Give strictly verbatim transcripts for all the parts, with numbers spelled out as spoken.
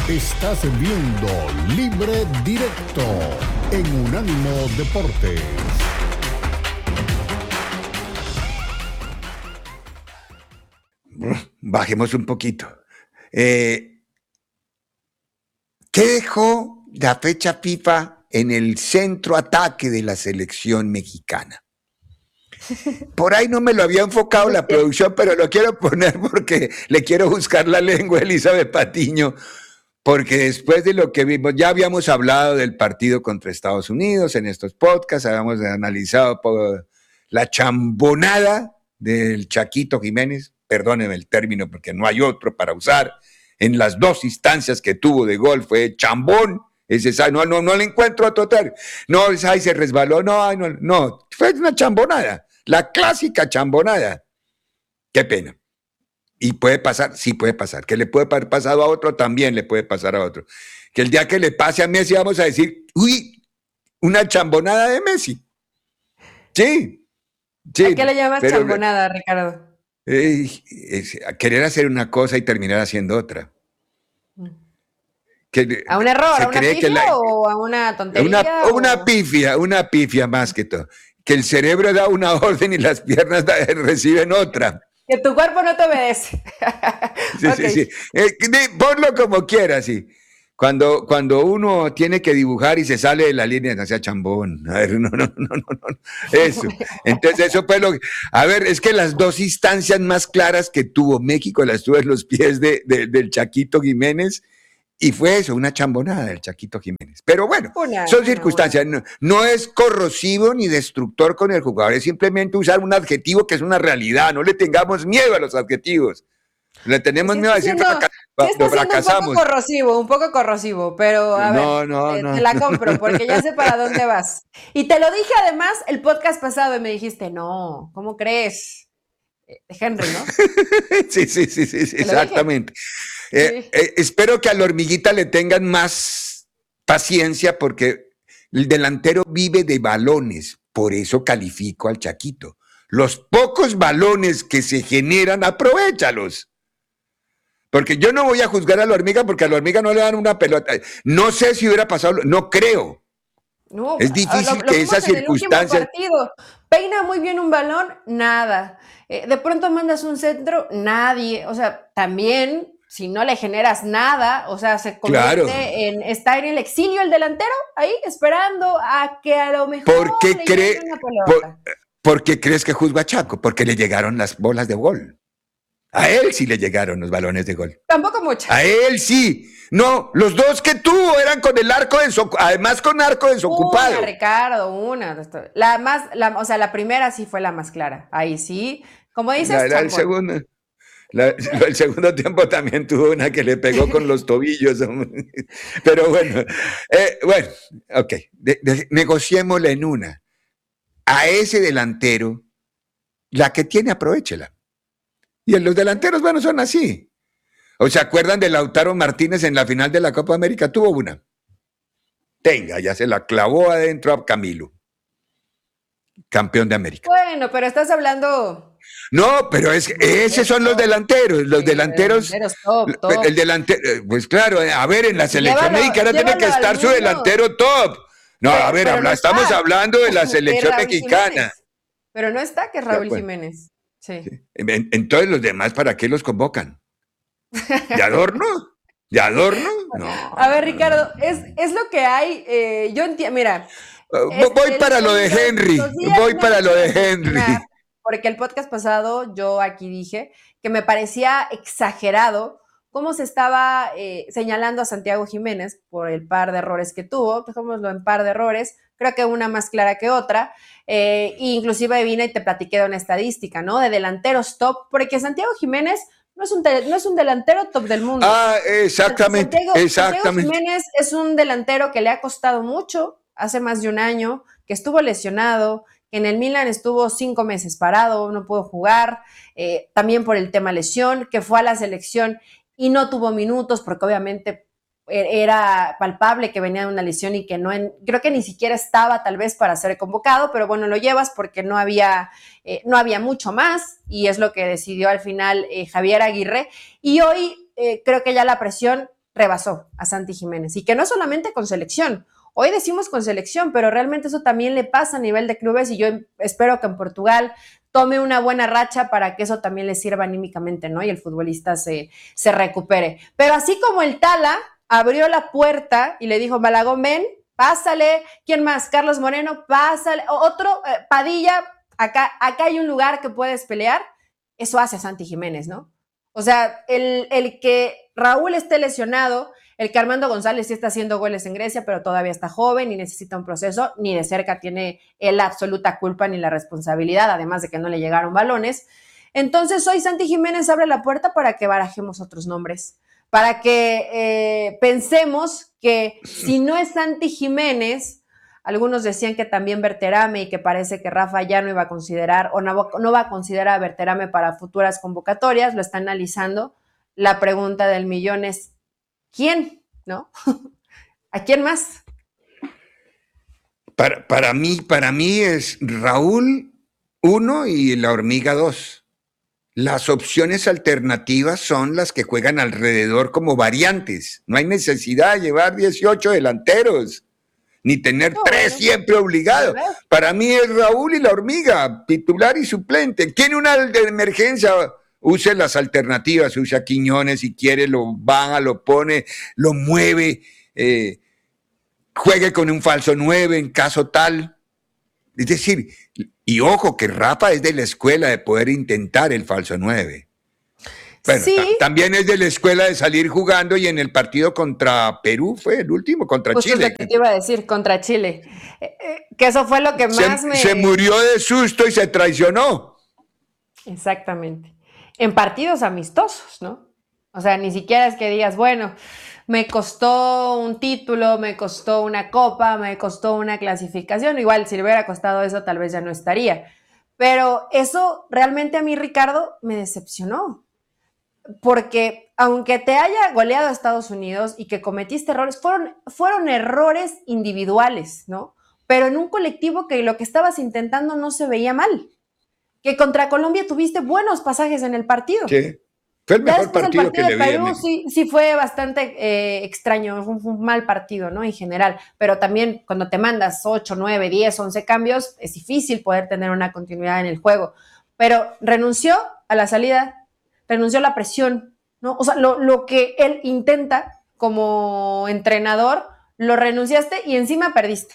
Estás viendo Libre Directo en Unánimo Deportes. Bajemos un poquito. Eh, ¿Qué dejó la fecha FIFA en el centro ataque de la selección mexicana? Por ahí no me lo había enfocado la producción, pero lo quiero poner porque le quiero buscar la lengua a Elizabeth Patiño, porque después de lo que vimos, ya habíamos hablado del partido contra Estados Unidos en estos podcasts, habíamos analizado la chambonada del Chaquito Jiménez, perdónenme el término porque no hay otro para usar, en las dos instancias que tuvo de gol fue chambón. Ese, no, no, no le encuentro a total. No, ahí se resbaló, no, no, no, fue una chambonada, la clásica chambonada. Qué pena. Y puede pasar, sí puede pasar. Que le puede haber pasado a otro, también le puede pasar a otro. Que el día que le pase a Messi vamos a decir, uy, una chambonada de Messi. Sí. sí ¿A qué le llamas pero, chambonada, Ricardo? Eh, es, querer hacer una cosa y terminar haciendo otra. Que, ¿A un error, a una pifia la, o a una tontería? Una, o... una pifia, una pifia más que todo. Que el cerebro da una orden y las piernas da, reciben otra. Que tu cuerpo no te obedece. Sí, okay. sí, sí. Eh, ponlo como quieras, sí. Cuando, cuando uno tiene que dibujar y se sale de la línea, no sea chambón. A ver, no, no, no, no, no. Eso. Entonces, eso fue lo que. A ver, es que las dos instancias más claras que tuvo México las tuvo en los pies de, de, del Chaquito Jiménez. Y fue eso, una chambonada del Chaquito Jiménez. Pero bueno, una, son circunstancias. Una. No, no es corrosivo ni destructor con el jugador, es simplemente usar un adjetivo que es una realidad. No le tengamos miedo a los adjetivos. Le tenemos sí miedo a decir siendo, fraca sí está fracasamos. Un poco corrosivo, un poco corrosivo, pero a no, ver, no, te, no, te la compro porque ya sé para dónde vas. Y te lo dije además el podcast pasado y me dijiste, no, ¿cómo crees? Henry, ¿no? sí, sí, sí, sí, sí exactamente. Eh, eh, espero que a la hormiguita le tengan más paciencia porque el delantero vive de balones, por eso califico al Chaquito. Los pocos balones que se generan, aprovéchalos. Porque yo no voy a juzgar a la hormiga porque a la hormiga no le dan una pelota. No sé si hubiera pasado, no creo. No, es difícil lo, que lo esas circunstancias. Peina muy bien un balón, nada. Eh, de pronto mandas un centro, nadie. O sea, también, si no le generas nada, o sea, se convierte claro. en estar en el exilio el delantero, ahí esperando a que a lo mejor ¿Por qué le cree, una pelota. Por, ¿Por qué crees que juzgo a Chaco? Porque le llegaron las bolas de gol. A él sí le llegaron los balones de gol. Tampoco muchas. A él sí. No, los dos que tuvo eran con el arco desocupado, además con arco desocupado. Una, Ricardo, una. La más, la, o sea, la primera sí fue la más clara. Ahí sí. Como dices, la, la, el, segundo, la, el segundo tiempo también tuvo una que le pegó con los tobillos. Pero bueno, eh, bueno, ok. De, de, negociémosla en una. A ese delantero, la que tiene, aprovéchela. Y en los delanteros, bueno, son así. ¿O se acuerdan de Lautaro Martínez en la final de la Copa América? Tuvo una. Tenga, ya se la clavó adentro a Camilo. Campeón de América. Bueno, pero estás hablando... No, pero es esos son los delanteros. Los sí, delanteros... delanteros top, top. El delantero... Pues claro, a ver, en la selección llévalo, mexicana tiene que estar su delantero top. No, pero, a ver, habla, no estamos hablando de la selección mexicana. Jiménez. Pero no está, que es Raúl bueno, Jiménez. Sí. sí. Entonces, ¿los demás para qué los convocan? ¿De adorno? ¿De adorno? No. A ver, Ricardo, es, es lo que hay. Eh, yo entiendo, mira. Uh, voy para el, lo de Henry. Voy para lo de Henry. Porque el podcast pasado yo aquí dije que me parecía exagerado cómo se estaba eh, señalando a Santiago Jiménez por el par de errores que tuvo, dejémoslo en par de errores, creo que una más clara que otra, eh, e inclusive vine y te platiqué de una estadística, ¿no? De delanteros top, porque Santiago Jiménez no es un, te- no es un delantero top del mundo. Ah, exactamente, Santiago, exactamente. Santiago Jiménez es un delantero que le ha costado mucho, hace más de un año, que estuvo lesionado, que en el Milan estuvo cinco meses parado, no pudo jugar, eh, también por el tema lesión, que fue a la selección y no tuvo minutos porque obviamente era palpable que venía de una lesión y que no, en, creo que ni siquiera estaba tal vez para ser convocado, pero bueno, lo llevas porque no había, eh, no había mucho más y es lo que decidió al final eh, Javier Aguirre. Y hoy eh, creo que ya la presión rebasó a Santi Jiménez. Y que no solamente con selección. Hoy decimos con selección, pero realmente eso también le pasa a nivel de clubes y yo espero que en Portugal tome una buena racha para que eso también le sirva anímicamente, ¿no? Y el futbolista se, se recupere. Pero así como el Tala abrió la puerta y le dijo, Malagón, ven, pásale. ¿Quién más? Carlos Moreno, pásale. Otro, eh, Padilla, acá, acá hay un lugar que puedes pelear. Eso hace Santi Jiménez, ¿no? O sea, el, el que Raúl esté lesionado, el que Armando González sí está haciendo goles en Grecia, pero todavía está joven y necesita un proceso, ni de cerca tiene él la absoluta culpa ni la responsabilidad, además de que no le llegaron balones. Entonces hoy Santi Jiménez abre la puerta para que barajemos otros nombres, para que eh, pensemos que si no es Santi Jiménez, algunos decían que también Berterame y que parece que Rafa ya no iba a considerar o no, no va a considerar a Berterame para futuras convocatorias, lo está analizando. La pregunta del millón es, ¿quién? ¿No? ¿A quién más? Para, para mí, para mí es Raúl uno y la Hormiga dos. Las opciones alternativas son las que juegan alrededor como variantes. No hay necesidad de llevar dieciocho delanteros, ni tener no, tres bueno, siempre obligados. Para mí es Raúl y la Hormiga, titular y suplente. Tiene una de emergencia, use las alternativas, use a Quiñones si quiere, lo baja, lo pone, lo mueve, eh, juegue con un falso nueve en caso tal. Es decir, y ojo que Rafa es de la escuela de poder intentar el falso nueve. Bueno, sí. t- también es de la escuela de salir jugando y en el partido contra Perú fue el último, contra Justo Chile. Lo que te iba a decir, contra Chile. Eh, eh, que eso fue lo que más se, me... Se murió de susto y se traicionó. Exactamente. En partidos amistosos, ¿no? O sea, ni siquiera es que digas, bueno, me costó un título, me costó una copa, me costó una clasificación. Igual, si le hubiera costado eso, tal vez ya no estaría. Pero eso realmente a mí, Ricardo, me decepcionó. Porque aunque te haya goleado a Estados Unidos y que cometiste errores, fueron, fueron errores individuales, ¿no? Pero en un colectivo que lo que estabas intentando no se veía mal. Que contra Colombia tuviste buenos pasajes en el partido. Sí, fue el mejor partido, el partido que de le vi. Perú sí, sí fue bastante eh, extraño, fue un, fue un mal partido, ¿no? En general, pero también cuando te mandas ocho, nueve, diez, once cambios, es difícil poder tener una continuidad en el juego. Pero renunció a la salida, renunció a la presión, ¿no? O sea, lo, lo que él intenta como entrenador, lo renunciaste y encima perdiste.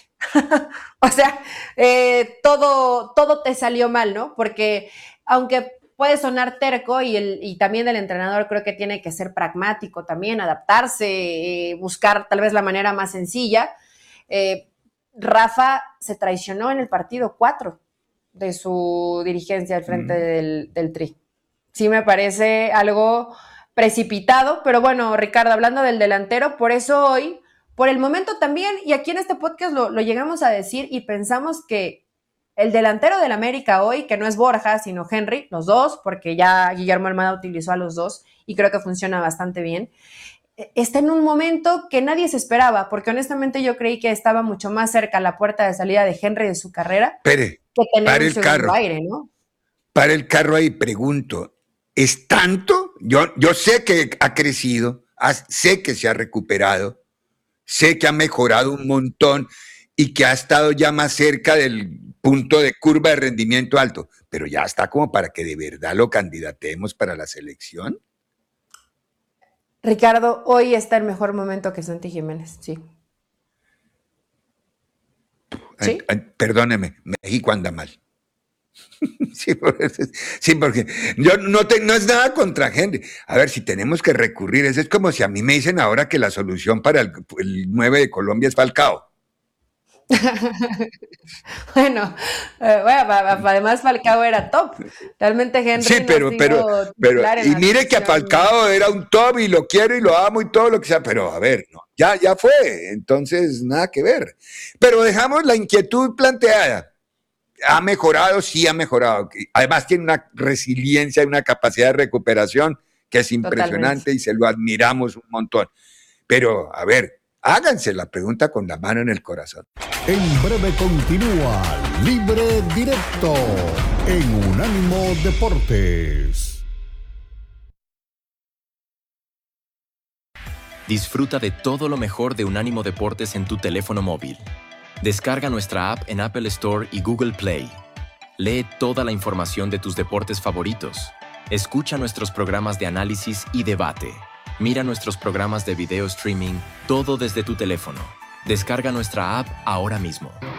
O sea, eh, todo, todo te salió mal, ¿no? Porque aunque puede sonar terco y, el, y también el entrenador creo que tiene que ser pragmático también, adaptarse, eh, buscar tal vez la manera más sencilla, eh, Rafa se traicionó en el partido cuatro de su dirigencia al frente mm. del, del Tri. Sí me parece algo precipitado, pero bueno, Ricardo, hablando del delantero, por eso hoy, por el momento también, y aquí en este podcast lo, lo llegamos a decir y pensamos que el delantero del América hoy, que no es Borja, sino Henry, los dos, porque ya Guillermo Almada utilizó a los dos y creo que funciona bastante bien, está en un momento que nadie se esperaba, porque honestamente yo creí que estaba mucho más cerca la puerta de salida de Henry de su carrera. Pere, que tener para un el segundo carro. aire, ¿no? Para el carro ahí, pregunto, ¿es tanto? Yo, yo sé que ha crecido, sé que se ha recuperado, sé que ha mejorado un montón y que ha estado ya más cerca del punto de curva de rendimiento alto, pero ya está como para que de verdad lo candidatemos para la selección. Ricardo, hoy está en mejor momento que Santi Jiménez, sí. ¿Sí? Perdóneme, México anda mal. Sí, porque, sí, porque yo no, te, no es nada contra gente. A ver, si tenemos que recurrir, eso es como si a mí me dicen ahora que la solución para el, el nueve de Colombia es Falcao. bueno, eh, bueno, además Falcao era top. Realmente Henry sí, pero, no pero, pero y mire que a Falcao era un top y lo quiero y lo amo y todo lo que sea, pero a ver, no, ya, ya fue, entonces nada que ver. Pero dejamos la inquietud planteada. Ha mejorado, sí ha mejorado. Además tiene una resiliencia y una capacidad de recuperación que es impresionante. Totalmente. Y se lo admiramos un montón. Pero, a ver, háganse la pregunta con la mano en el corazón. En breve continúa Libre Directo en Unánimo Deportes. Disfruta de todo lo mejor de Unánimo Deportes en tu teléfono móvil. Descarga nuestra app en Apple Store y Google Play. Lee toda la información de tus deportes favoritos. Escucha nuestros programas de análisis y debate. Mira nuestros programas de video streaming, todo desde tu teléfono. Descarga nuestra app ahora mismo.